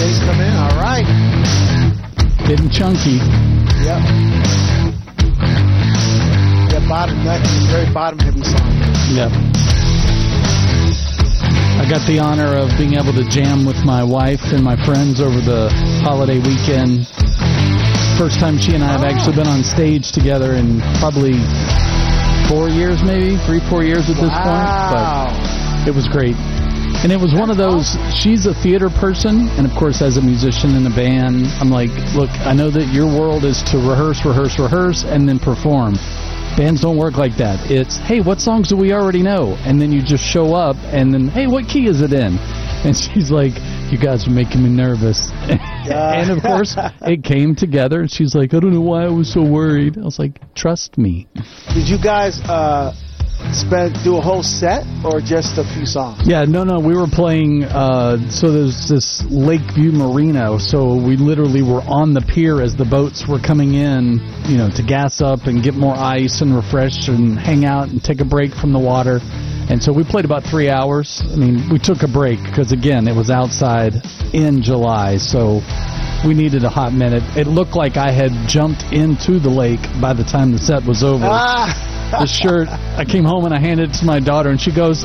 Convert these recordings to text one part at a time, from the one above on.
bass come in. All right. Getting chunky. Yep. Yeah, bottom, that is a very bottom heavy song. Yep. I got the honor of being able to jam with my wife and my friends over the holiday weekend. First time she and I have actually been on stage together in probably 4 years, maybe 3-4 years at this point. But it was great. And it was one of those, she's a theater person, and of course as a musician in a band, I'm like, look, I know that your world is to rehearse, and then perform. Bands don't work like that. It's, hey, what songs do we already know? And then you just show up, and then, hey, what key is it in? And she's like, you guys are making me nervous. And of course, it came together, and she's like, I don't know why I was so worried. I was like, trust me. Did you guys do a whole set or just a few songs? Yeah, no, we were playing, so there's this Lakeview Marina, so we literally were on the pier as the boats were coming in, you know, to gas up and get more ice and refresh and hang out and take a break from the water. And so we played about 3 hours. I mean, we took a break because, again, it was outside in July, so we needed a hot minute. It looked like I had jumped into the lake by the time the set was over. The shirt, I came home and I handed it to my daughter, and she goes,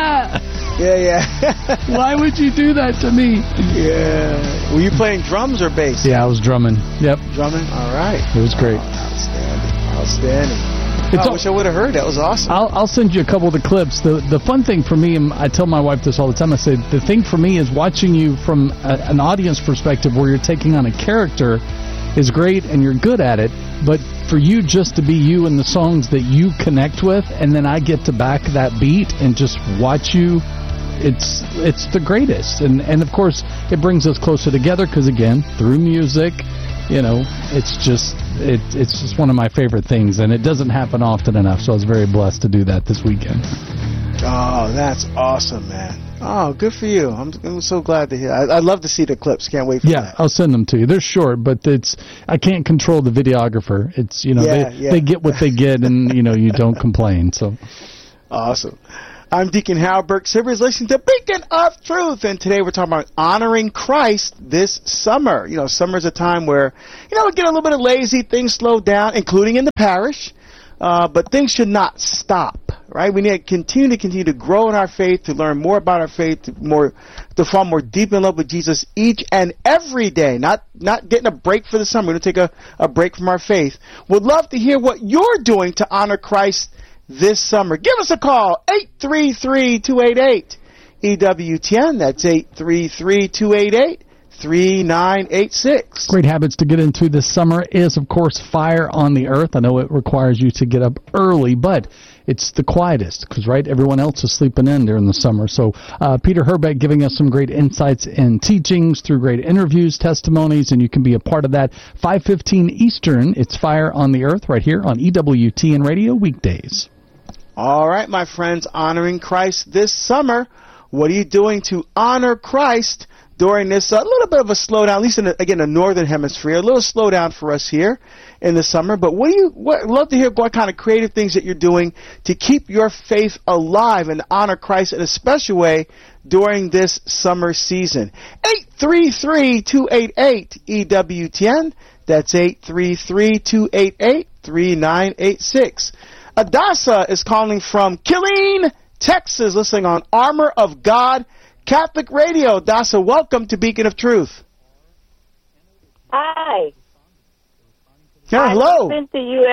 Yeah. Why would you do that to me? Yeah. Were you playing drums or bass? Yeah, I was drumming. Yep. Drumming? All right. It was great. Outstanding. I wish I would have heard. That was awesome. I'll send you a couple of the clips. The fun thing for me, and I tell my wife this all the time, I say, the thing for me is watching you from an audience perspective where you're taking on a character is great and you're good at it, but for you just to be you in the songs that you connect with, and then I get to back that beat and just watch you, it's the greatest. And of course, it brings us closer together because, again, through music, you know, it's just one of my favorite things, and it doesn't happen often enough, so I was very blessed to do that this weekend. Oh, that's awesome, man. Oh, good for you. I'm so glad to hear. I'd love to see the clips. Can't wait for that. Yeah, I'll send them to you. They're short, but I can't control the videographer. It's, you know, they get what they get, and, you know, you don't complain. So awesome. I'm Deacon Hal Burke-Sivers, listening to Beacon of Truth, and today we're talking about honoring Christ this summer. You know, summer's a time where, you know, we get a little bit of lazy, things slow down, including in the parish, but things should not stop, right? We need to continue to grow in our faith, to learn more about our faith, to fall more deep in love with Jesus each and every day, not getting a break for the summer. We're going to take a break from our faith. Would love to hear what you're doing to honor Christ this summer. Give us a call, 833-288-EWTN. That's 833-288-3986. Great habits to get into this summer is, of course, Fire on the Earth. I know it requires you to get up early, but it's the quietest because, right, everyone else is sleeping in during the summer. So Peter Herbeck giving us some great insights and teachings through great interviews, testimonies, and you can be a part of that. 5:15 Eastern, it's Fire on the Earth right here on EWTN Radio weekdays. All right, my friends, honoring Christ this summer. What are you doing to honor Christ during this little bit of a slowdown, at least in the northern hemisphere, a little slowdown for us here in the summer? But love to hear what kind of creative things that you're doing to keep your faith alive and honor Christ in a special way during this summer season. 833-288-EWTN. That's 833-288-3986. Adasa is calling from Killeen, Texas, listening on Armor of God Catholic Radio. Adasa, welcome to Beacon of Truth. Hi. Yeah, hello. I listen to you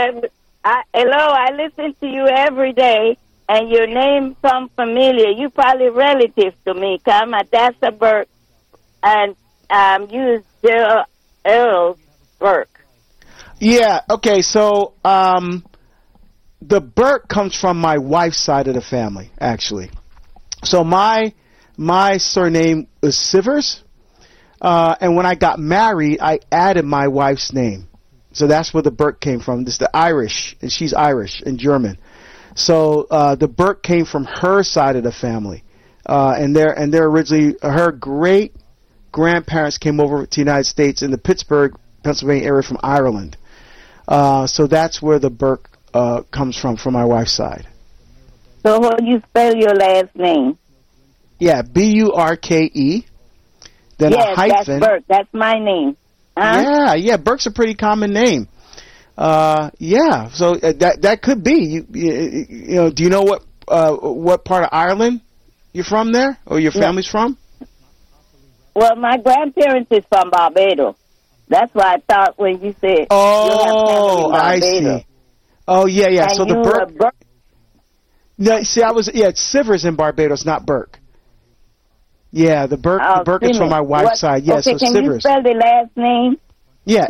every day, and your name sounds familiar. You probably relative to me. I'm Adasa Burke, and you Gerald Earl Burke. Yeah, okay, so the Burke comes from my wife's side of the family, actually. So my surname is Sivers, and when I got married, I added my wife's name. So that's where the Burke came from. This is the Irish, and she's Irish and German. So the Burke came from her side of the family, and they're originally, her great grandparents came over to the United States in the Pittsburgh, Pennsylvania area from Ireland. So that's where the Burke comes from my wife's side. So how do you spell your last name? Yeah, Burke, then a hyphen. That's Burke. That's my name. Huh? Yeah, Burke's a pretty common name. Yeah, so that could be. You know, do you know what part of Ireland you're from there, or your family's from? Well, my grandparents is from Barbados. That's why I thought when you said I see. Oh, yeah. And so the Burke. No, see, it's Sivers in Barbados, not Burke. Yeah, the Burke is from my wife's side. Yeah, okay, so can Sivers. You spell the last name? Yeah,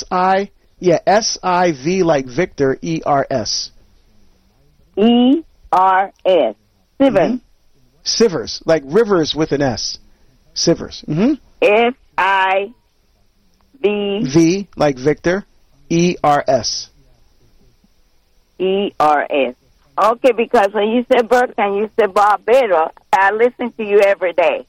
S-I-V like Victor, E-R-S. E-R-S. Sivers. Sivers, like rivers with an S. Sivers. S-I-V. V like Victor, E-R-S. E-R-S. Okay, because when you said Burke and you said Barbados, I listen to you every day.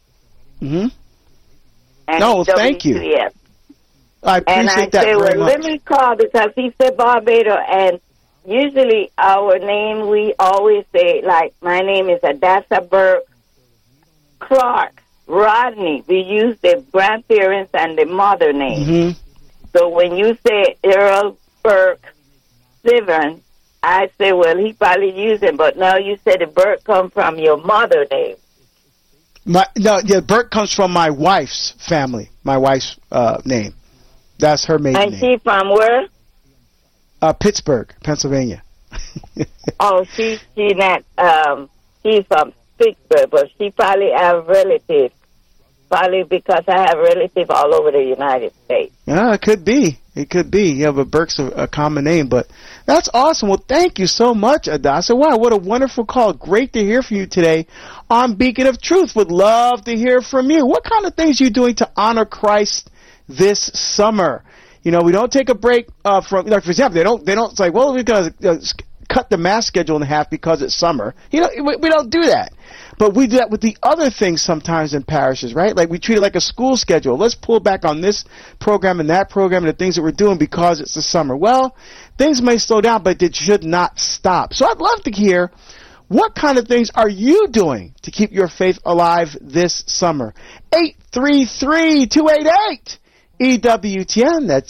No, thank you. I appreciate that very much. Let me call because he said Barbados, and usually our name, we always say, like, my name is Adassa Burke Clark Rodney. We use the grandparents and the mother name. So when you say Earl Burke Sivern, I say, well, he probably used it, but now you said the Burke come from your mother name. Burke comes from my wife's family, my wife's name. That's her maiden name. And she from where? Pittsburgh, Pennsylvania. She's not, she's from Pittsburgh, but she probably have relatives. Probably because I have relatives all over the United States. Yeah, it could be. Yeah, but Burke's a common name. But that's awesome. Well, thank you so much, Adassa. Wow, what a wonderful call. Great to hear from you today on Beacon of Truth. Would love to hear from you. What kind of things are you doing to honor Christ this summer? You know, we don't take a break from, like, for example, they don't say, well, we're going to cut the mass schedule in half because it's summer. You know, we don't do that. But we do that with the other things sometimes in parishes, right? Like we treat it like a school schedule. Let's pull back on this program and that program and the things that we're doing because it's the summer. Well, things may slow down, but it should not stop. So I'd love to hear, what kind of things are you doing to keep your faith alive this summer? 833-288-EWTN. That's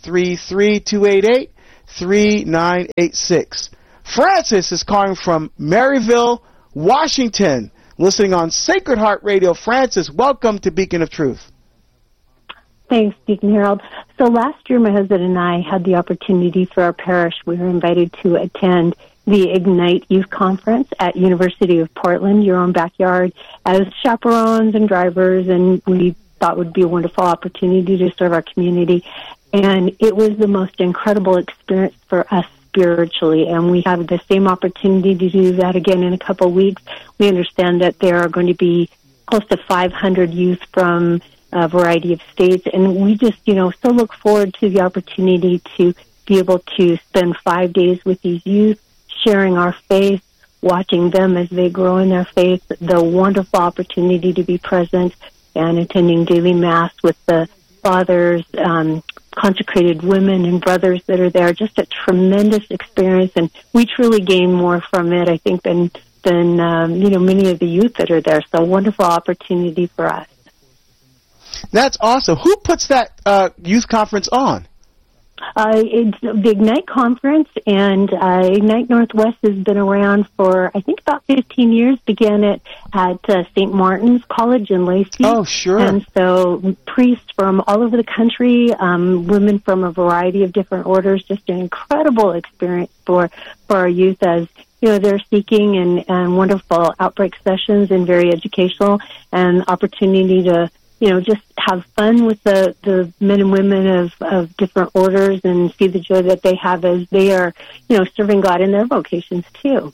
833-288-3986. Francis is calling from Maryville, Washington, listening on Sacred Heart Radio. Francis, welcome to Beacon of Truth. Thanks, Deacon Harold. So last year, my husband and I had the opportunity for our parish. We were invited to attend the Ignite Youth Conference at University of Portland, your own backyard, as chaperones and drivers, and we thought it would be a wonderful opportunity to serve our community. And it was the most incredible experience for us spiritually, and we have the same opportunity to do that again in a couple of weeks. We understand that there are going to be close to 500 youth from a variety of states, and we just, so look forward to the opportunity to be able to spend 5 days with these youth, sharing our faith, watching them as they grow in their faith, the wonderful opportunity to be present and attending daily Mass with the fathers, consecrated women and brothers that are there. Just a tremendous experience, and we truly gain more from it, I think, than many of the youth that are there. So a wonderful opportunity for us. That's awesome. Who puts that youth conference on? It's the Ignite Conference, and Ignite Northwest has been around for, I think, about 15 years. Began it at St. Martin's College in Lacey. Oh, sure. And so priests from all over the country, women from a variety of different orders, just an incredible experience for our youth as they're seeking and wonderful outbreak sessions and very educational and opportunity to just have fun with the men and women of different orders and see the joy that they have as they are, serving God in their vocations too.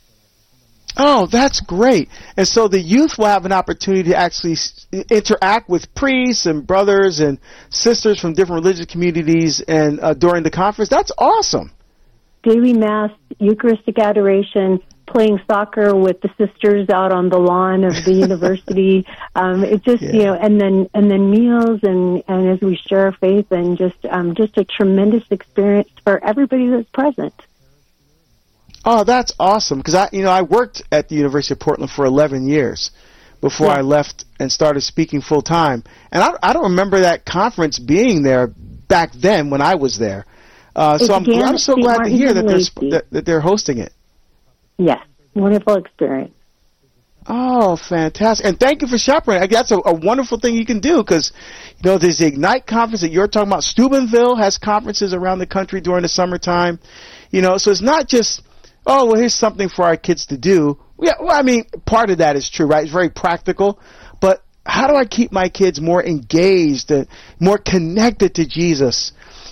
Oh, that's great. And so the youth will have an opportunity to actually interact with priests and brothers and sisters from different religious communities and during the conference. That's awesome. Daily Mass, Eucharistic adoration, playing soccer with the sisters out on the lawn of the university. It's just, and then meals and as we share our faith, and just a tremendous experience for everybody that's present. Oh, that's awesome. Because I worked at the University of Portland for 11 years. before I left and started speaking full time. And I don't remember that conference being there back then when I was there. So I'm so glad to hear that they're hosting it. Yes, wonderful experience. Oh, fantastic. And thank you for chaperoning. That's a wonderful thing you can do because, there's the Ignite conference that you're talking about. Steubenville has conferences around the country during the summertime. So it's not just, here's something for our kids to do. Yeah, well, I mean, part of that is true, right? It's very practical. But how do I keep my kids more engaged, more connected to Jesus?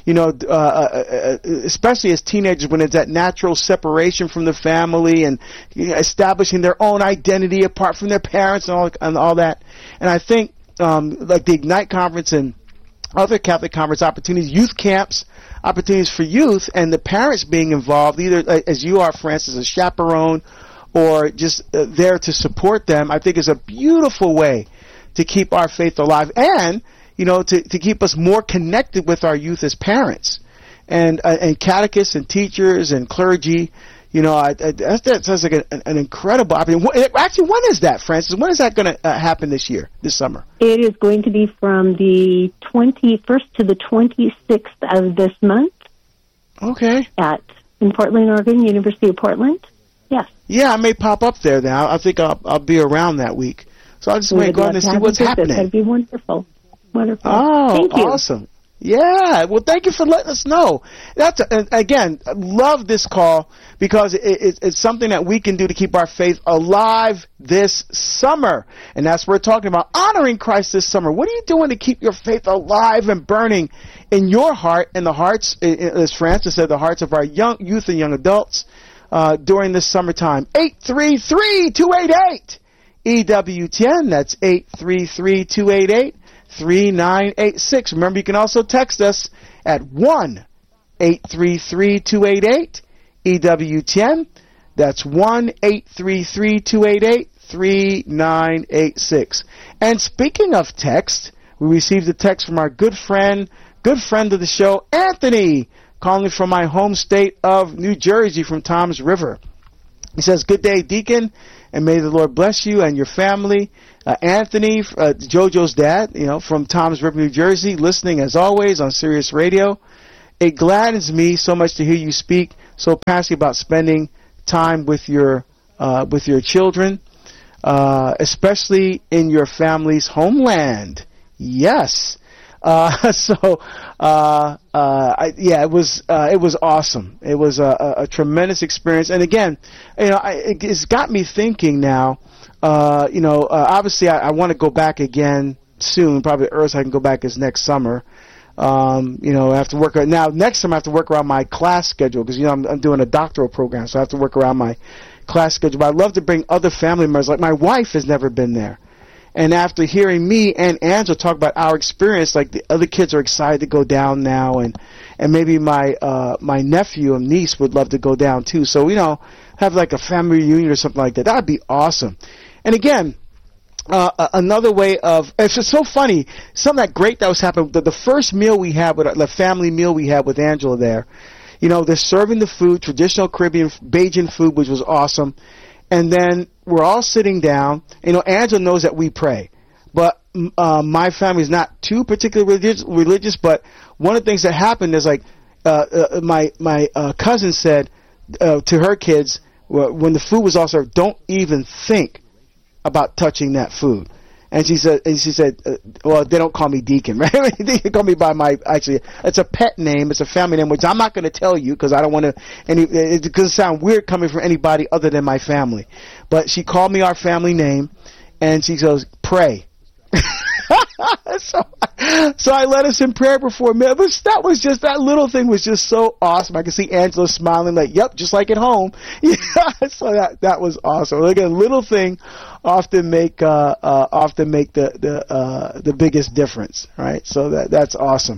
Especially as teenagers when it's that natural separation from the family and establishing their own identity apart from their parents and all that. And I think, like the Ignite Conference and other Catholic Conference opportunities, youth camps, opportunities for youth, and the parents being involved, either as you are, Francis, as a chaperone, or just there to support them, I think is a beautiful way to keep our faith alive and to keep us more connected with our youth as parents and catechists and teachers and clergy. That sounds like an incredible opportunity. Actually, when is that, Francis? When is that going to happen this summer? It is going to be from the 21st to the 26th of this month. Okay. In Portland, Oregon, University of Portland. Yes. Yeah, I may pop up there then. I think I'll be around that week. So I'll just go out and see what's happening. That'd be wonderful. Wonderful. Oh, thank you. Awesome. Yeah. Well, thank you for letting us know. Again, I love this call because it's something that we can do to keep our faith alive this summer. And that's what we're talking about, honoring Christ this summer. What are you doing to keep your faith alive and burning in your heart and the hearts, as Francis said, the hearts of our youth and young adults during this summertime? 833-288 EWTN. That's 833-288 3986. Remember, you can also text us at 1-833-288-EWTN. That's 1-833-288-3986. And speaking of text, we received a text from our good friend of the show, Anthony, calling from my home state of New Jersey from Toms River. He says, "Good day, Deacon, and may the Lord bless you and your family." Anthony, JoJo's dad, from Toms River, New Jersey, listening as always on Sirius Radio. "It gladdens me so much to hear you speak so passionately about spending time with your children, especially in your family's homeland." Yes. It was awesome. It was a tremendous experience. And again, it's got me thinking now. Obviously I want to go back again soon. Probably the earliest I can go back is next summer. I have to work now. Next summer I have to work around my class schedule because I'm doing a doctoral program, so I have to work around my class schedule. But I'd love to bring other family members. Like my wife has never been there. And after hearing me and Angela talk about our experience, like the other kids are excited to go down now, and maybe my nephew and niece would love to go down too. So have like a family reunion or something like that. That'd be awesome. And again, another way of it's just so funny. Something that great that was happening. The first meal we had the family meal we had with Angela there. They're serving the food, traditional Caribbean Bajan food, which was awesome. And then we're all sitting down. Angela knows that we pray, but my family is not too particularly religious. But one of the things that happened is like my cousin said to her kids when the food was all served, "Don't even think about touching that food." And she said, well, they don't call me Deacon, right? They call me by actually, it's a pet name. It's a family name, which I'm not going to tell you because I don't want to, it doesn't sound weird coming from anybody other than my family. But she called me our family name, and she goes, "Pray." So I led us in prayer before me. That little thing was just so awesome. I could see Angela smiling like, "Yep, just like at home." Yeah, so that was awesome. Again, little thing often make the biggest difference, right? So that's awesome.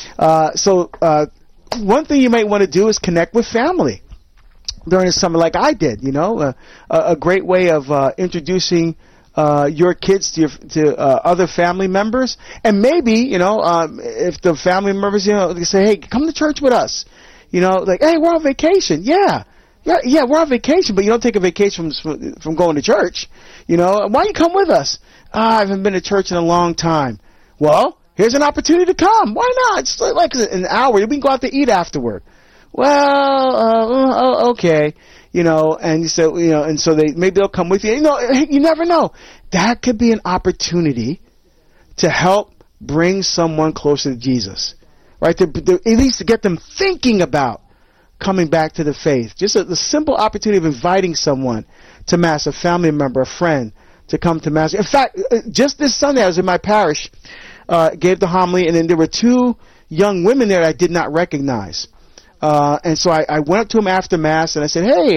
One thing you might want to do is connect with family during the summer, like I did. A great way of introducing your kids to other family members, and maybe if the family members they say, "Hey, come to church with us," like, "Hey, we're on vacation." Yeah, Yeah, we're on vacation, but you don't take a vacation from going to church. You know, why don't you come with us? I haven't been to church in a long time. Well, here's an opportunity to come. Why not? It's like an hour. We can go out to eat afterward. Well, okay. You know, and so, you know, and so maybe they'll come with you. You know, you never know. That could be an opportunity to help bring someone closer to Jesus, right? To at least to get them thinking about coming back to the faith. Just the simple opportunity of inviting someone to Mass, a family member, a friend, to come to Mass. In fact, just this Sunday, I was in my parish, gave the homily, and then there were two young women there that I did not recognize. And so I went up to them after Mass, and I said, "Hey,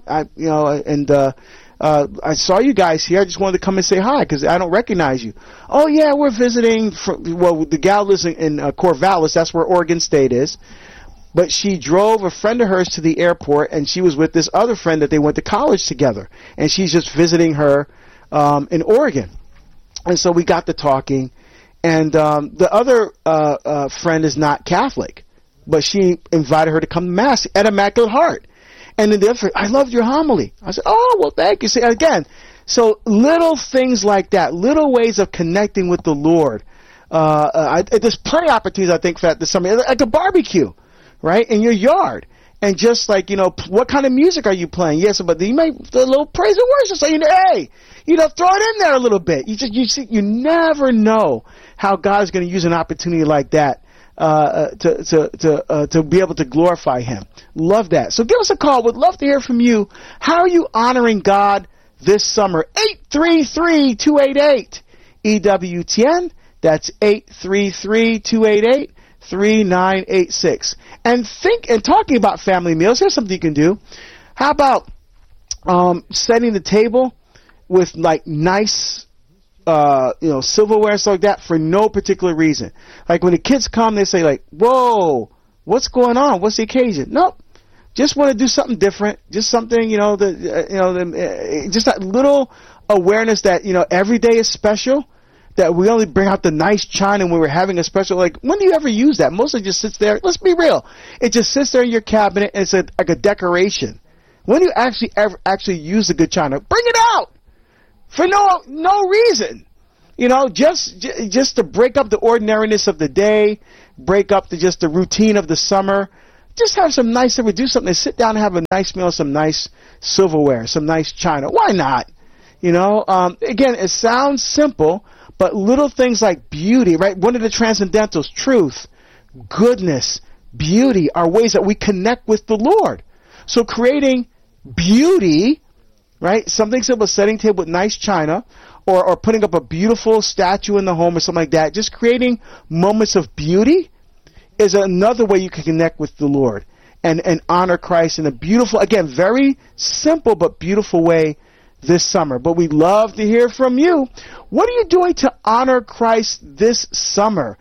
I saw you guys here. I just wanted to come and say hi because I don't recognize you." "Oh yeah, we're visiting." The gal lives in Corvallis. That's where Oregon State is. But she drove a friend of hers to the airport, and she was with this other friend that they went to college together, and she's just visiting her in Oregon. And so we got to talking, and the other friend is not Catholic, but she invited her to come to Mass at Immaculate Heart. And then the other friend, "I loved your homily." I said, "Oh, well, thank you." See, again, so little things like that, little ways of connecting with the Lord. There's plenty of opportunities, I think, for that this summer, like a barbecue, right, in your yard. And just like, you know, what kind of music are you playing? Yes, but you might do a little praise and worship. So, hey, you know, throw it in there a little bit. You never know how God is going to use an opportunity like that to be able to glorify Him. Love that. So give us a call. Would love to hear from you. How are you honoring God this summer? 833-288 EWTN. That's 833-288-3986. And talking about family meals, here's something you can do. How about setting the table with like nice silverware and stuff like that for no particular reason. Like when the kids come, they say like, "Whoa, what's going on? What's the occasion?" Nope. Just want to do something different. Just something, just that little awareness that, every day is special, that we only bring out the nice china when we're having a special, like, when do you ever use that? Mostly just sits there. Let's be real. It just sits there in your cabinet and it's like a decoration. When do you actually use the good china? Bring it out! For no reason. Just to break up the ordinariness of the day, break up just the routine of the summer. Just have some nice, do something, sit down and have a nice meal, some nice silverware, some nice china. Why not? Again, it sounds simple, but little things like beauty, right? One of the transcendentals, truth, goodness, beauty are ways that we connect with the Lord. So creating beauty, right? Something simple, setting table with nice china, or putting up a beautiful statue in the home or something like that. Just creating moments of beauty is another way you can connect with the Lord and honor Christ in a beautiful, again, very simple but beautiful way this summer. But we'd love to hear from you. What are you doing to honor Christ this summer?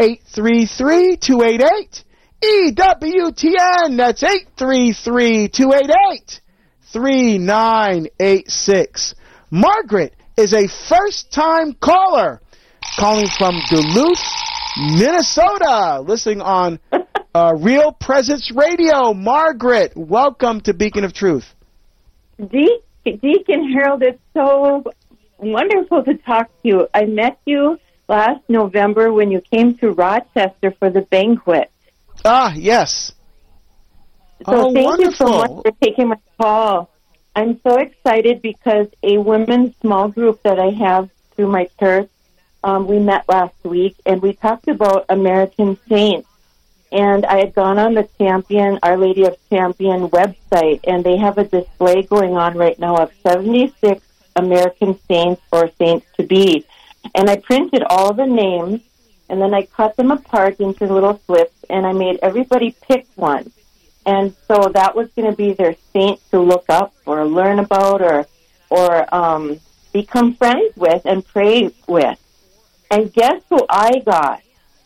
833-288-EWTN. That's 833-288-3986. Margaret is a first-time caller calling from Duluth, Minnesota, listening on Real Presence Radio. Margaret, welcome to Beacon of Truth. Deacon Harold, it's so wonderful to talk to you. I met you last November when you came to Rochester for the banquet. Ah, yes. So thank wonderful. you so much for taking my call. I'm so excited because a women's small group that I have through my church, we met last week, and we talked about American saints. And I had gone on the Our Lady of Champion website, and they have a display going on right now of 76 American saints or saints to be. And I printed all the names, and then I cut them apart into little slips, and I made everybody pick one. And so that was going to be their saint to look up or learn about or become friends with and pray with. And guess who I got?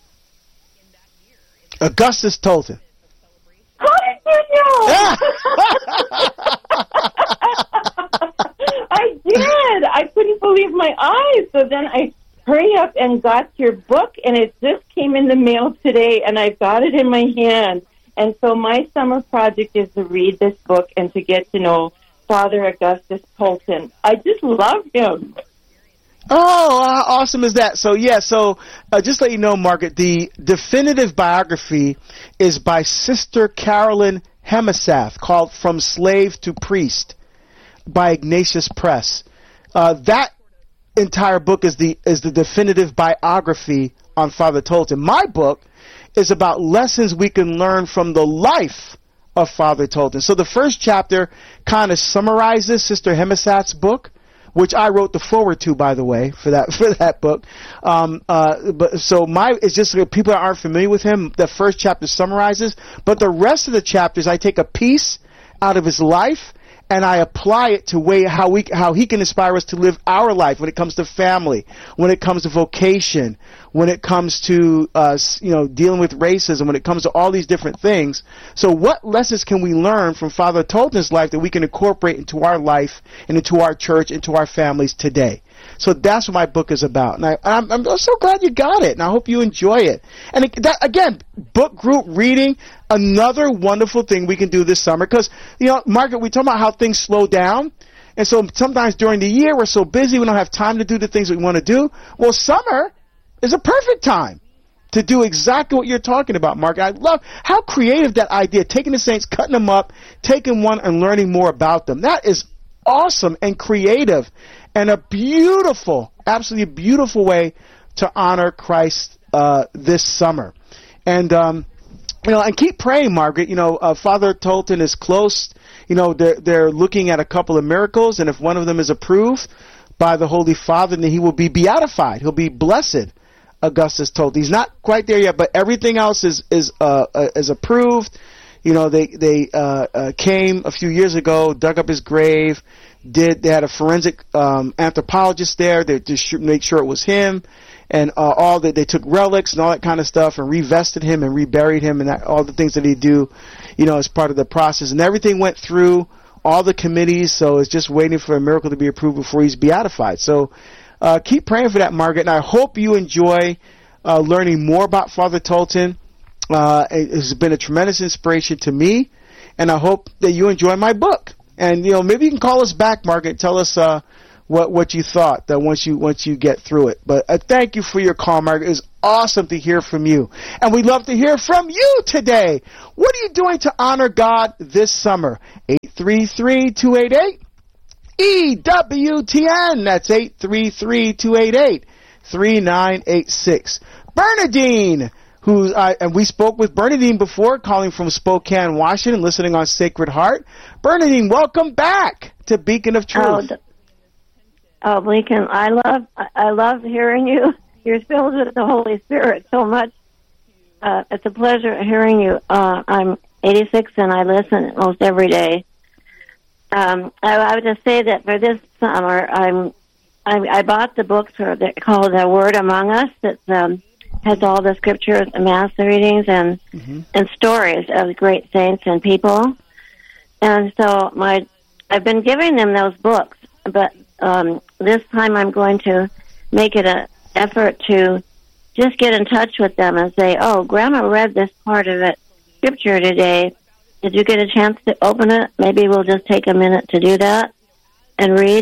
Augustus Tolton. How did you know? I did. I couldn't believe my eyes. So then I hurry up and got your book, and it just came in the mail today, and I've got it in my hand. And so my summer project is to read this book and to get to know Father Augustus Tolton. I just love him. Oh, how awesome is that? So, just to let you know, Margaret, the definitive biography is by Sister Carolyn Hemisath, called From Slave to Priest, by Ignatius Press. That entire book is the definitive biography on Father Tolton. My book is about lessons we can learn from the life of Father Tolton. So the first chapter kind of summarizes Sister Hemisath's book, which I wrote the foreword to, by the way, for that book. It's just people that aren't familiar with him. The first chapter summarizes, but the rest of the chapters, I take a piece out of his life and I apply it to how he can inspire us to live our life when it comes to family, when it comes to vocation, when it comes to dealing with racism, when it comes to all these different things. So what lessons can we learn from Father Tolton's life that we can incorporate into our life and into our church, into our families today? So that's what my book is about. And I'm so glad you got it, and I hope you enjoy it. And again, book group reading, another wonderful thing we can do this summer. Because, Margaret, we talk about how things slow down. And so sometimes during the year, we're so busy, we don't have time to do the things we want to do. Well, summer is a perfect time to do exactly what you're talking about, Margaret. I love how creative that idea, taking the saints, cutting them up, taking one and learning more about them. That is awesome and creative and a beautiful, absolutely beautiful way to honor Christ this summer. And, and keep praying, Margaret. Father Tolton is close. They're looking at a couple of miracles, and if one of them is approved by the Holy Father, then he will be beatified. He'll be blessed, Augustus Tolton. He's not quite there yet, but everything else is approved. They came a few years ago, dug up his grave. They had a forensic anthropologist there. They just make sure it was him, and they took relics and all that kind of stuff, and revested him and reburied him, and all the things that he do, as part of the process. And everything went through all the committees, so it's just waiting for a miracle to be approved before he's beatified. So keep praying for that, Margaret, and I hope you enjoy learning more about Father Tolton. It has been a tremendous inspiration to me, and I hope that you enjoy my book. And maybe you can call us back, Margaret, and tell us what you thought once you get through it. But thank you for your call, Margaret. It's awesome to hear from you, and we'd love to hear from you today. What are you doing to honor God this summer? 833-288 EWTN. That's 833-288-3986. Bernadine, and we spoke with Bernadine before, calling from Spokane, Washington, listening on Sacred Heart. Bernadine, welcome back to Beacon of Truth. Oh, Beacon, I love hearing you. You're filled with the Holy Spirit so much. It's a pleasure hearing you. I'm 86 and I listen almost every day. I would just say that for this summer, I bought the books called The Word Among Us. That has all the scriptures, mass readings, and stories of great saints and people. And so I've been giving them those books, but this time I'm going to make it an effort to just get in touch with them and say, "Oh, Grandma read this part of it, scripture today. Did you get a chance to open it? Maybe we'll just take a minute to do that and read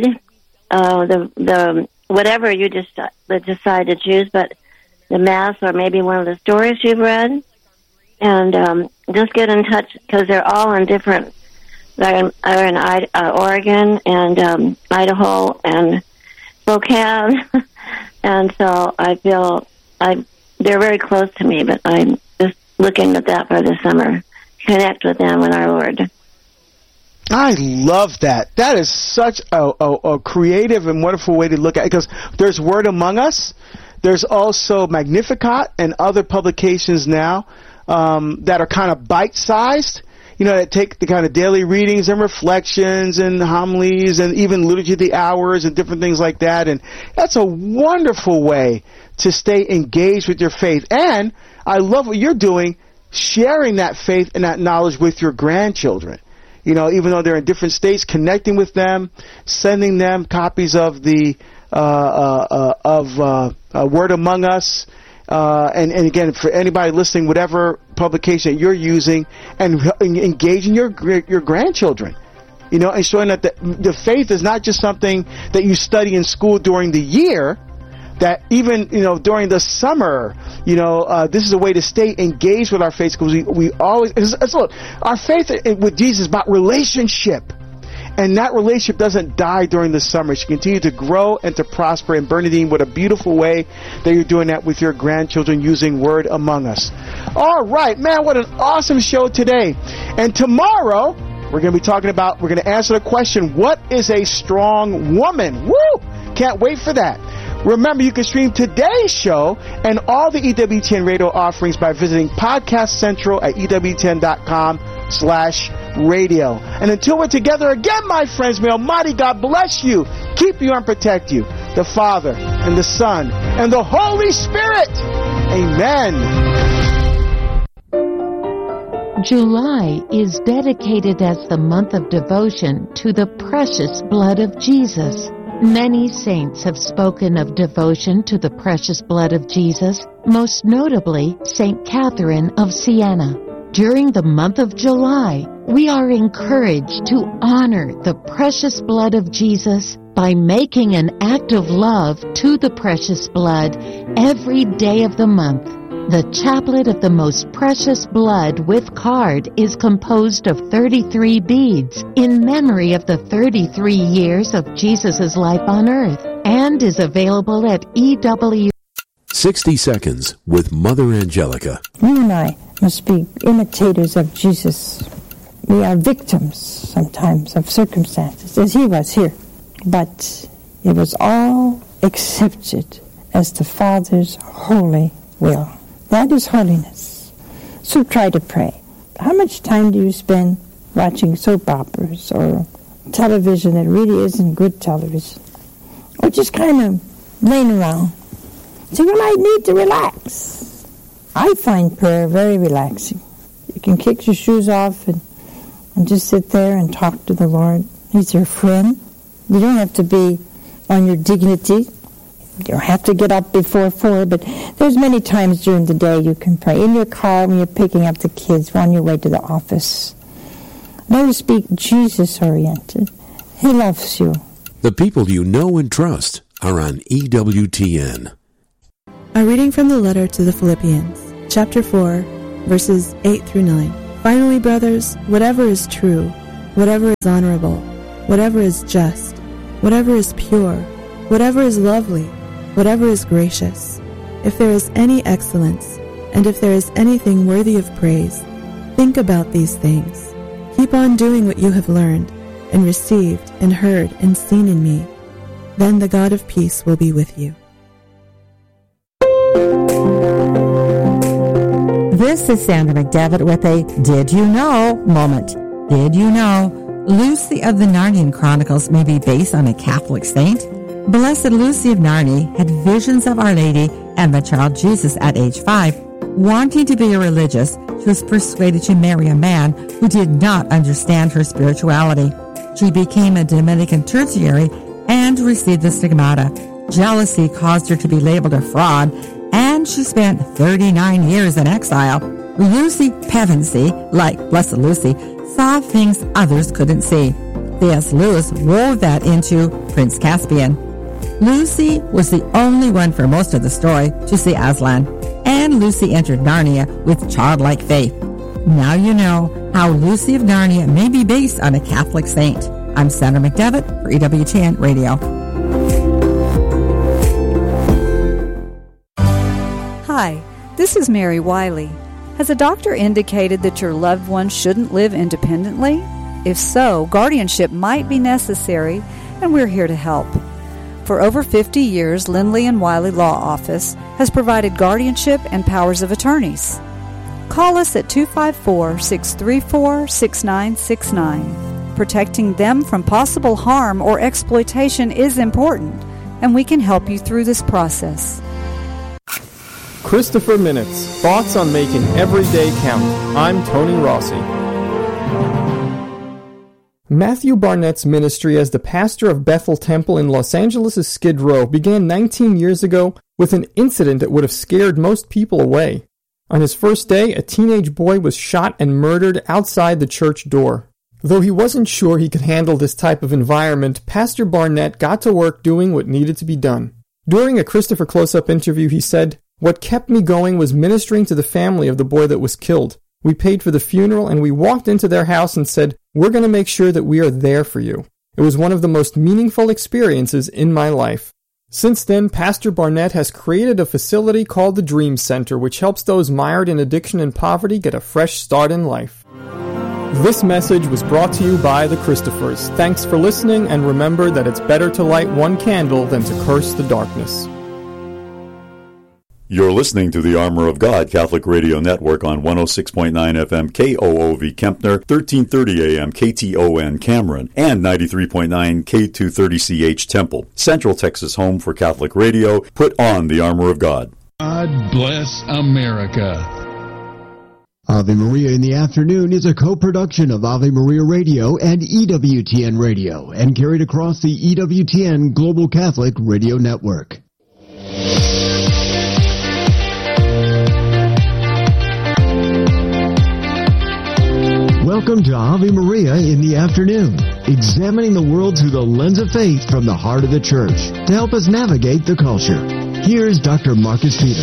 the whatever you just decide to choose, but the mass or maybe one of the stories you've read, and just get in touch because they're all in different. They're in Oregon and Idaho and Spokane, and so I feel they're very close to me. But I'm just looking at that for this summer. Connect with them with our Lord. I love that. That is such a creative and wonderful way to look at it, because there's Word Among Us. There's also Magnificat and other publications now that are kind of bite-sized, that take the kind of daily readings and reflections and homilies and even Liturgy of the Hours and different things like that. And that's a wonderful way to stay engaged with your faith. And I love what you're doing, sharing that faith and that knowledge with your grandchildren. Even though they're in different states, connecting with them, sending them copies of the Word Among Us, and again, for anybody listening, whatever publication that you're using, and engaging your grandchildren. You know, and showing that the faith is not just something that you study in school during the year, that even, you know, during the summer, you know, this is a way to stay engaged with our faith, because we always, look, our faith with Jesus is about relationship. And that relationship doesn't die during the summer. It should continue to grow and to prosper. And Bernadine, what a beautiful way that you're doing that with your grandchildren, using Word Among Us. All right, man, what an awesome show today. And tomorrow, we're going to answer the question, what is a strong woman? Woo! Can't wait for that. Remember, you can stream today's show and all the EWTN radio offerings by visiting Podcast Central at EWTN.com/radio. And until we're together again, my friends, may Almighty God bless you, keep you, and protect you. The Father, and the Son, and the Holy Spirit. Amen. July is dedicated as the month of devotion to the precious blood of Jesus. Many saints have spoken of devotion to the precious blood of Jesus, most notably St. Catherine of Siena. During the month of July, we are encouraged to honor the precious blood of Jesus by making an act of love to the precious blood every day of the month. The Chaplet of the Most Precious Blood with card is composed of 33 beads in memory of the 33 years of Jesus' life on earth, and is available at EW. 60 Seconds with Mother Angelica. You and I must be imitators of Jesus. We are victims sometimes of circumstances, as he was here. But it was all accepted as the Father's holy will. That is holiness. So try to pray. How much time do you spend watching soap operas or television that really isn't good television? Or just kind of laying around? So you might need to relax. I find prayer very relaxing. You can kick your shoes off and just sit there and talk to the Lord. He's your friend. You don't have to be on your dignity. You don't have to get up before 4, but there's many times during the day you can pray. In your car, when you're picking up the kids, on your way to the office. Learn to speak Jesus-oriented. He loves you. The people you know and trust are on EWTN. A reading from the letter to the Philippians, chapter 4, verses 8 through 9. Finally, brothers, whatever is true, whatever is honorable, whatever is just, whatever is pure, whatever is lovely, whatever is gracious, if there is any excellence, and if there is anything worthy of praise, think about these things. Keep on doing what you have learned, and received, and heard, and seen in me. Then the God of peace will be with you. This is Sandra McDevitt with a Did You Know moment. Did you know Lucy of the Narnian Chronicles may be based on a Catholic saint? Blessed Lucy of Narni had visions of Our Lady and the child Jesus at age 5. Wanting to be a religious, she was persuaded to marry a man who did not understand her spirituality. She became a Dominican tertiary and received the stigmata. Jealousy caused her to be labeled a fraud, and she spent 39 years in exile. Lucy Pevensey, like Blessed Lucy, saw things others couldn't see. C.S. Lewis wove that into Prince Caspian. Lucy was the only one for most of the story to see Aslan, and Lucy entered Narnia with childlike faith. Now you know how Lucy of Narnia may be based on a Catholic saint. I'm Sandra McDevitt for EWTN Radio. Hi, this is Mary Wiley. Has a doctor indicated that your loved one shouldn't live independently? If so, guardianship might be necessary, and we're here to help. For over 50 years, Lindley & Wiley Law Office has provided guardianship and powers of attorneys. Call us at 254-634-6969. Protecting them from possible harm or exploitation is important, and we can help you through this process. Christopher Minutes, thoughts on making every day count. I'm Tony Rossi. Matthew Barnett's ministry as the pastor of Bethel Temple in Los Angeles' Skid Row began 19 years ago with an incident that would have scared most people away. On his first day, a teenage boy was shot and murdered outside the church door. Though he wasn't sure he could handle this type of environment, Pastor Barnett got to work doing what needed to be done. During a Christopher Close-Up interview, he said, "What kept me going was ministering to the family of the boy that was killed. We paid for the funeral and we walked into their house and said, 'We're going to make sure that we are there for you.' It was one of the most meaningful experiences in my life." Since then, Pastor Barnett has created a facility called the Dream Center, which helps those mired in addiction and poverty get a fresh start in life. This message was brought to you by the Christophers. Thanks for listening, and remember that it's better to light one candle than to curse the darkness. You're listening to the Armor of God Catholic Radio Network on 106.9 FM KOOV Kempner, 1330 AM KTON Cameron, and 93.9 K230CH Temple. Central Texas home for Catholic radio. Put on the Armor of God. God bless America. Ave Maria in the Afternoon is a co-production of Ave Maria Radio and EWTN Radio and carried across the EWTN Global Catholic Radio Network. Welcome to Ave Maria in the Afternoon, examining the world through the lens of faith from the heart of the Church to help us navigate the culture. Here's Dr. Marcus Peter.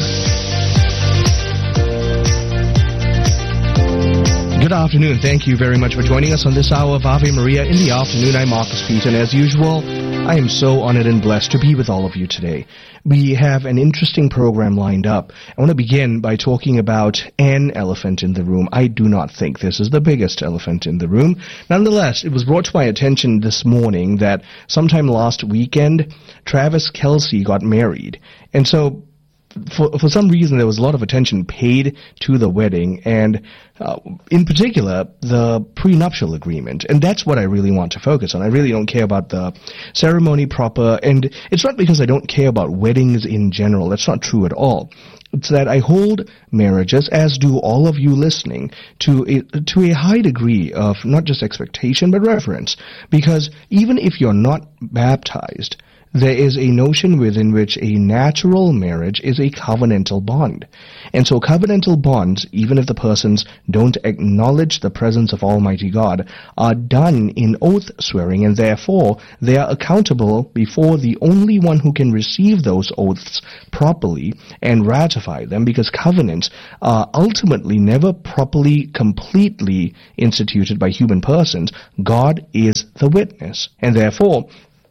Good afternoon. Thank you very much for joining us on this hour of Ave Maria in the Afternoon. I'm Marcus Peter, and as usual, I am so honored and blessed to be with all of you today. We have an interesting program lined up. I want to begin by talking about an elephant in the room. I do not think this is the biggest elephant in the room. Nonetheless, it was brought to my attention this morning that sometime last weekend, Travis Kelce got married. And so for some reason, there was a lot of attention paid to the wedding, and in particular, the prenuptial agreement. And that's what I really want to focus on. I really don't care about the ceremony proper, and it's not because I don't care about weddings in general. That's not true at all. It's that I hold marriages, as do all of you listening, to a high degree of not just expectation, but reverence. Because even if you're not baptized, there is a notion within which a natural marriage is a covenantal bond. And so covenantal bonds, even if the persons don't acknowledge the presence of Almighty God, are done in oath swearing, and therefore they are accountable before the only one who can receive those oaths properly and ratify them, because covenants are ultimately never properly, completely instituted by human persons. God is the witness, and therefore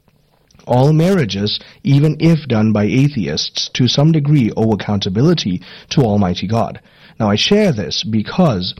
all marriages, even if done by atheists, to some degree owe accountability to Almighty God. Now, I share this because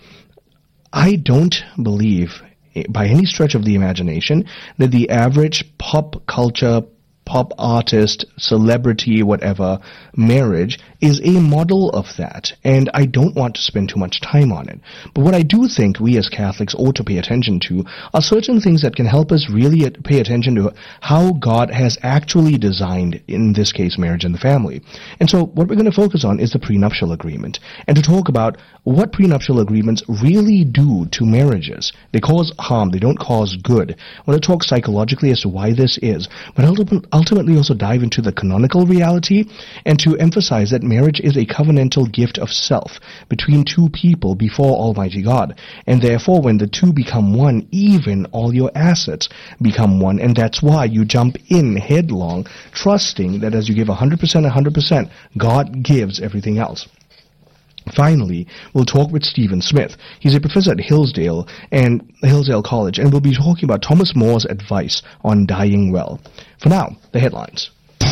I don't believe, by any stretch of the imagination, that the average pop culture, pop artist, celebrity, whatever, marriage is a model of that, and I don't want to spend too much time on it. But what I do think we as Catholics ought to pay attention to are certain things that can help us really pay attention to how God has actually designed, in this case, marriage and the family. And so what we're going to focus on is the prenuptial agreement, and to talk about what prenuptial agreements really do to marriages. They cause harm, they don't cause good. I want to talk psychologically as to why this is, but ultimately also dive into the canonical reality and to emphasize that marriage is a covenantal gift of self between two people before Almighty God. And therefore, when the two become one, even all your assets become one. And that's why you jump in headlong, trusting that as you give 100%, God gives everything else. Finally, we'll talk with Stephen Smith. He's a professor at Hillsdale College, and we'll be talking about Thomas More's advice on dying well. For now, the headlines.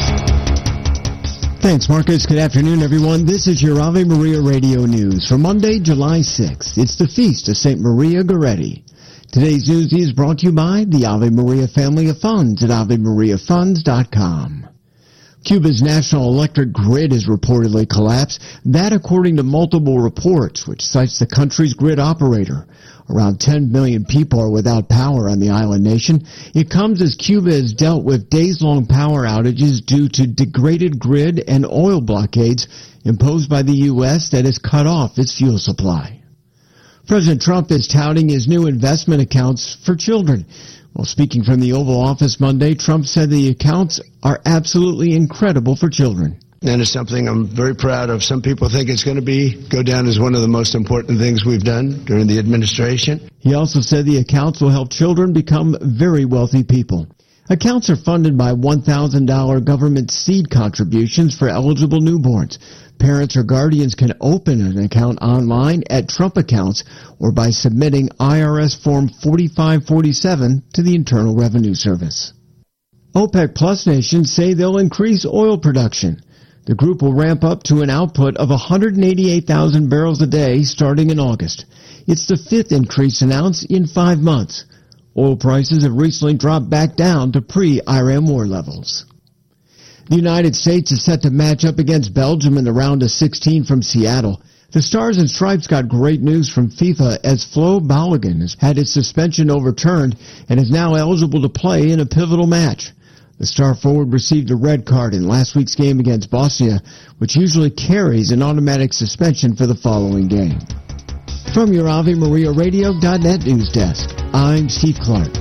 Thanks, Marcus. Good afternoon, everyone. This is your Ave Maria Radio News for Monday, July 6th. It's the feast of St. Maria Goretti. Today's news is brought to you by the Ave Maria Family of Funds at AveMariaFunds.com. Cuba's national electric grid has reportedly collapsed, that according to multiple reports, which cites the country's grid operator. Around 10 million people are without power on the island nation. It comes as Cuba has dealt with days-long power outages due to degraded grid and oil blockades imposed by the U.S. that has cut off its fuel supply. President Trump is touting his new investment accounts for children. While speaking from the Oval Office Monday, Trump said the accounts are absolutely incredible for children. And it's something I'm very proud of. Some people think it's going to go down as one of the most important things we've done during the administration. He also said the accounts will help children become very wealthy people. Accounts are funded by $1,000 government seed contributions for eligible newborns. Parents or guardians can open an account online at Trump Accounts or by submitting IRS Form 4547 to the Internal Revenue Service. OPEC Plus nations say they'll increase oil production. The group will ramp up to an output of 188,000 barrels a day starting in August. It's the fifth increase announced in 5 months. Oil prices have recently dropped back down to pre-Iran war levels. The United States is set to match up against Belgium in the round of 16 from Seattle. The Stars and Stripes got great news from FIFA as Flo Balogun has had his suspension overturned and is now eligible to play in a pivotal match. The star forward received a red card in last week's game against Bosnia, which usually carries an automatic suspension for the following game. From your AveMariaRadio.net news desk, I'm Steve Clark.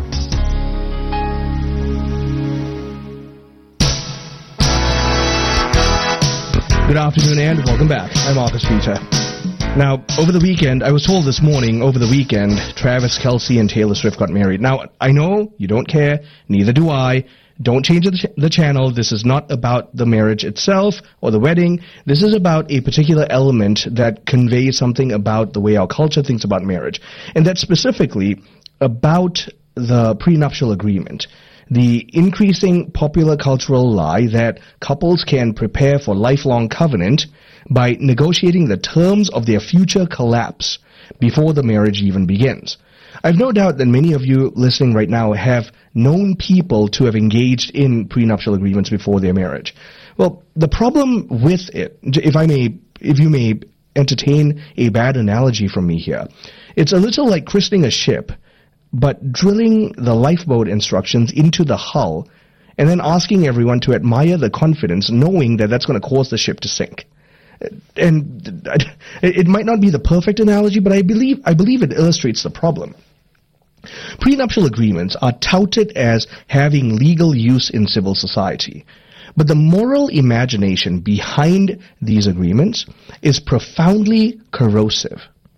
Good afternoon and welcome back. I'm Marcus Peter. Now, over the weekend, I was told this morning, Travis Kelce and Taylor Swift got married. Now, I know you don't care, neither do I. Don't change the channel. This is not about the marriage itself or the wedding. This is about a particular element that conveys something about the way our culture thinks about marriage. And that's specifically about the prenuptial agreement. The increasing popular cultural lie that couples can prepare for lifelong covenant by negotiating the terms of their future collapse before the marriage even begins. I've no doubt that many of you listening right now have known people to have engaged in prenuptial agreements before their marriage. Well, the problem with it, if you may entertain a bad analogy from me here, it's a little like christening a ship, but drilling the lifeboat instructions into the hull and then asking everyone to admire the confidence, knowing that that's going to cause the ship to sink. And it might not be the perfect analogy, but I believe it illustrates the problem. Prenuptial agreements are touted as having legal use in civil society, but the moral imagination behind these agreements is profoundly corrosive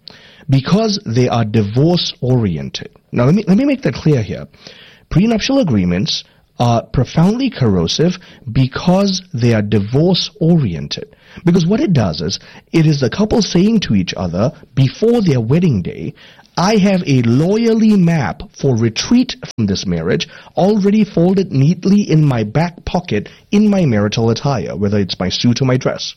because they are divorce-oriented. Now, let me make that clear here. Prenuptial agreements are profoundly corrosive because they are divorce-oriented. Because what it does is, it is the couple saying to each other before their wedding day, I have a loyalty map for retreat from this marriage already folded neatly in my back pocket in my marital attire, whether it's my suit or my dress.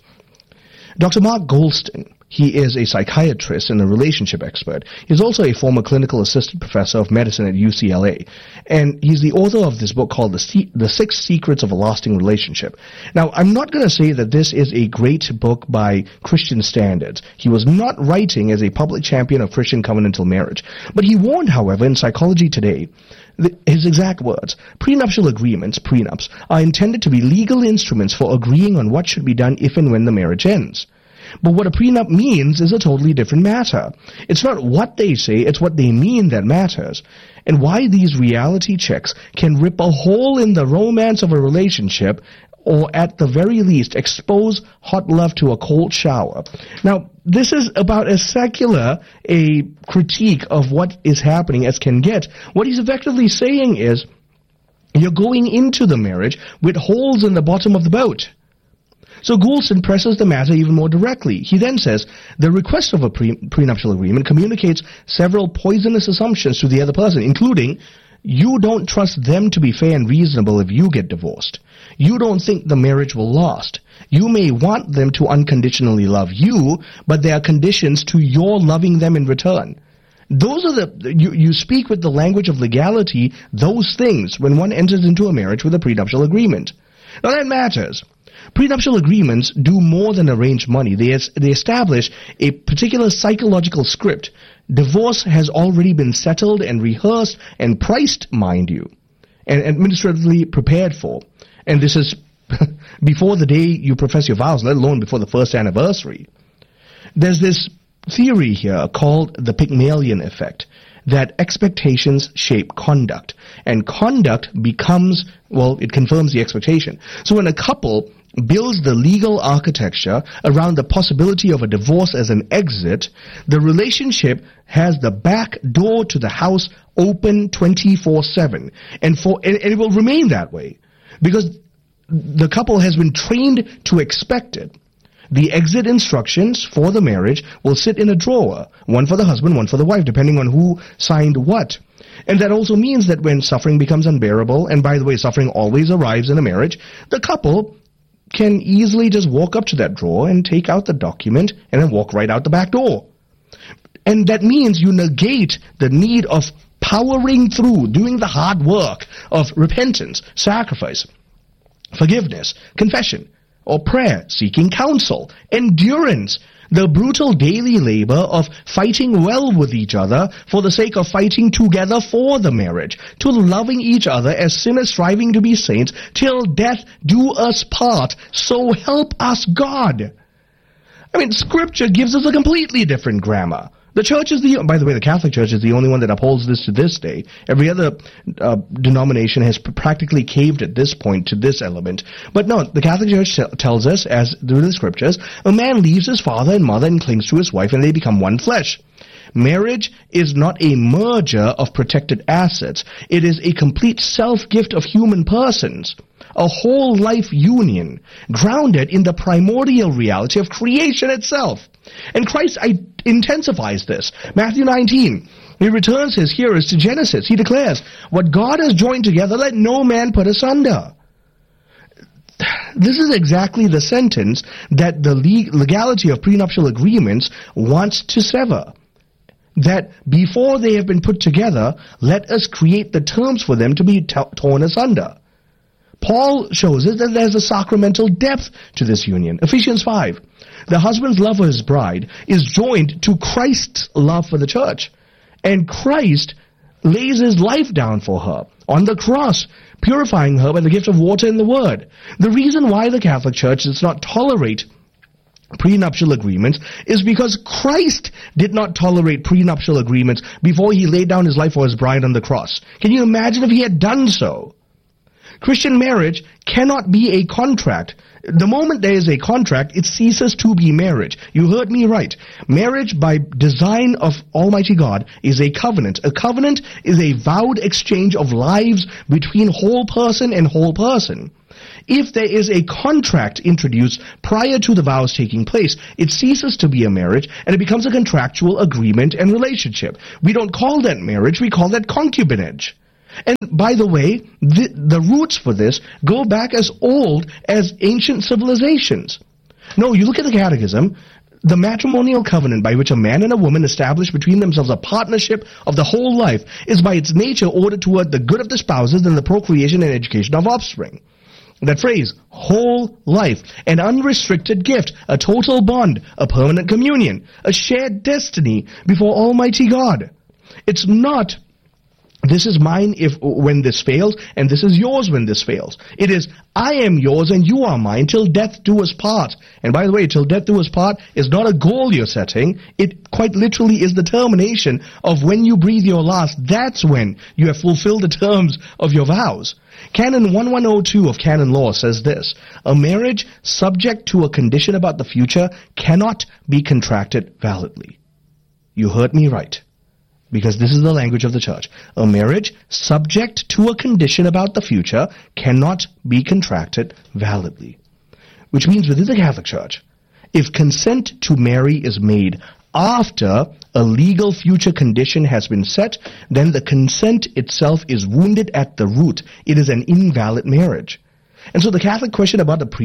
Dr. Mark Goldstein, he is a psychiatrist and a relationship expert. He's also a former clinical assistant professor of medicine at UCLA. And he's the author of this book called The 6 Secrets of a Lasting Relationship. Now, I'm not going to say that this is a great book by Christian standards. He was not writing as a public champion of Christian covenantal marriage. But he warned, however, in Psychology Today, his exact words, prenuptial agreements, prenups, are intended to be legal instruments for agreeing on what should be done if and when the marriage ends. But what a prenup means is a totally different matter. It's not what they say, it's what they mean that matters. And why these reality checks can rip a hole in the romance of a relationship, or at the very least expose hot love to a cold shower. Now, this is about as secular a critique of what is happening as can get. What he's effectively saying is, you're going into the marriage with holes in the bottom of the boat. So Goulston presses the matter even more directly. He then says, the request of a prenuptial agreement communicates several poisonous assumptions to the other person, including, you don't trust them to be fair and reasonable if you get divorced. You don't think the marriage will last. You may want them to unconditionally love you, but there are conditions to your loving them in return. Those are you speak with the language of legality, those things, when one enters into a marriage with a prenuptial agreement. Now that matters. Prenuptial agreements do more than arrange money. They establish a particular psychological script. Divorce has already been settled and rehearsed and priced, mind you, and administratively prepared for. And this is before the day you profess your vows, let alone before the first anniversary. There's this theory here called the Pygmalion effect, that expectations shape conduct, and conduct becomes, well, it confirms the expectation. So when a couple builds the legal architecture around the possibility of a divorce as an exit, the relationship has the back door to the house open 24/7, and it will remain that way because the couple has been trained to expect it. The exit instructions for the marriage will sit in a drawer, one for the husband, one for the wife, depending on who signed what. And that also means that when suffering becomes unbearable, and by the way, suffering always arrives in a marriage, the couple can easily just walk up to that drawer and take out the document and then walk right out the back door. And that means you negate the need of powering through, doing the hard work of repentance, sacrifice, forgiveness, confession, or prayer, seeking counsel, endurance, the brutal daily labor of fighting well with each other for the sake of fighting together for the marriage, to loving each other as sinners striving to be saints, till death do us part, so help us God. I mean, Scripture gives us a completely different grammar. The church is by the way, the Catholic Church is the only one that upholds this to this day. Every other denomination has practically caved at this point to this element. But no, the Catholic Church tells us, as through the Scriptures, a man leaves his father and mother and clings to his wife, and they become one flesh. Marriage is not a merger of protected assets. It is a complete self-gift of human persons. A whole life union, grounded in the primordial reality of creation itself. And Christ intensifies this. Matthew 19, he returns his hearers to Genesis. He declares, what God has joined together, let no man put asunder. This is exactly the sentence that the legality of prenuptial agreements wants to sever. That before they have been put together, let us create the terms for them to be torn asunder. Paul shows us that there's a sacramental depth to this union. Ephesians 5. The husband's love for his bride is joined to Christ's love for the church. And Christ lays his life down for her on the cross, purifying her by the gift of water and the word. The reason why the Catholic Church does not tolerate prenuptial agreements is because Christ did not tolerate prenuptial agreements before he laid down his life for his bride on the cross. Can you imagine if he had done so? Christian marriage cannot be a contract. The moment there is a contract, it ceases to be marriage. You heard me right. Marriage, by design of Almighty God, is a covenant. A covenant is a vowed exchange of lives between whole person and whole person. If there is a contract introduced prior to the vows taking place, it ceases to be a marriage and it becomes a contractual agreement and relationship. We don't call that marriage, we call that concubinage. And by the way, the roots for this go back as old as ancient civilizations. No, you look at the Catechism, the matrimonial covenant by which a man and a woman establish between themselves a partnership of the whole life is by its nature ordered toward the good of the spouses and the procreation and education of offspring. That phrase, whole life, an unrestricted gift, a total bond, a permanent communion, a shared destiny before Almighty God. It's not, this is mine when this fails, and this is yours when this fails. It is, I am yours and you are mine till death do us part. And by the way, till death do us part is not a goal you're setting. It quite literally is the termination of when you breathe your last. That's when you have fulfilled the terms of your vows. Canon 1102 of canon law says this: a marriage subject to a condition about the future cannot be contracted validly. You heard me right, because this is the language of the church. A marriage subject to a condition about the future cannot be contracted validly. Which means within the Catholic Church, if consent to marry is made after a legal future condition has been set, then the consent itself is wounded at the root. It is an invalid marriage. And so the Catholic question about a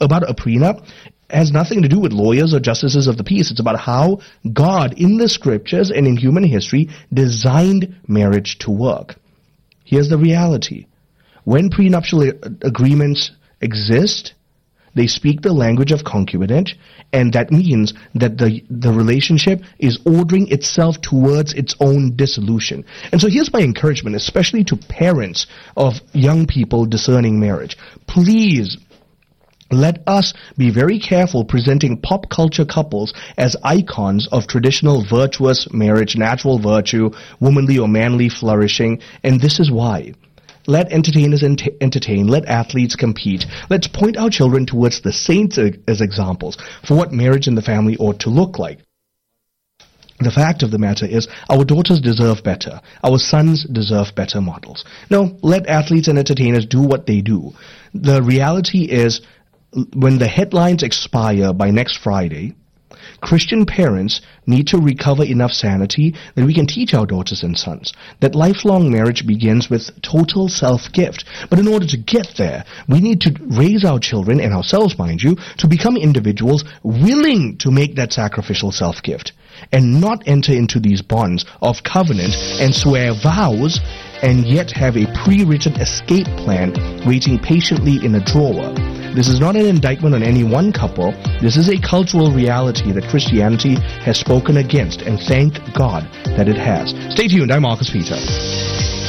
prenup has nothing to do with lawyers or justices of the peace. It's about how God in the Scriptures and in human history designed marriage to work. Here's the reality. When prenuptial agreements exist, they speak the language of concubinage, and that means that the relationship is ordering itself towards its own dissolution. And so here's my encouragement, especially to parents of young people discerning marriage. Please Let us be very careful presenting pop culture couples as icons of traditional virtuous marriage, natural virtue, womanly or manly flourishing, and this is why. Let entertainers entertain. Let athletes compete. Let's point our children towards the saints as examples for what marriage and the family ought to look like. The fact of the matter is, our daughters deserve better. Our sons deserve better models. No, let athletes and entertainers do what they do. The reality is, when the headlines expire by next Friday, Christian parents need to recover enough sanity that we can teach our daughters and sons that lifelong marriage begins with total self-gift. But in order to get there, we need to raise our children, and ourselves, mind you, to become individuals willing to make that sacrificial self-gift and not enter into these bonds of covenant and swear vows and yet have a pre-written escape plan waiting patiently in a drawer. This is not an indictment on any one couple. This is a cultural reality that Christianity has spoken against, and thank God that it has. Stay tuned. I'm Marcus Peter.